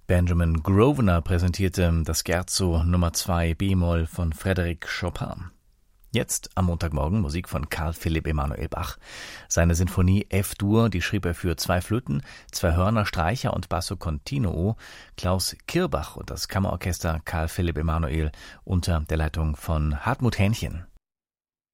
Benjamin Grosvenor präsentierte das Scherzo Nummer 2 b-Moll von Frédéric Chopin. Jetzt am Montagmorgen Musik von Carl Philipp Emanuel Bach. Seine Sinfonie F-Dur, die schrieb er für 2 Flöten, 2 Hörner, Streicher und Basso Continuo. Klaus Kirbach und das Kammerorchester Carl Philipp Emanuel unter der Leitung von Hartmut Hähnchen.